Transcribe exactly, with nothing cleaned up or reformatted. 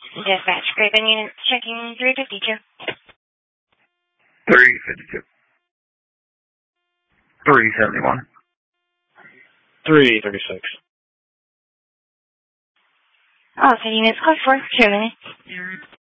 Dispatch, Great Bend Unit, checking three fifty-two. three fifty-two. three seventy-one. three thirty-six. All city units, code for two minutes.